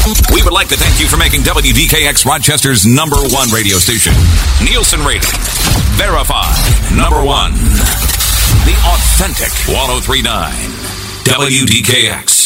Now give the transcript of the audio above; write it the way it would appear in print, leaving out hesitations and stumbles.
We would like to thank you for making WDKX Rochester's #1 radio station. Nielsen rating. Verified. #1. The authentic 1039. WDKX.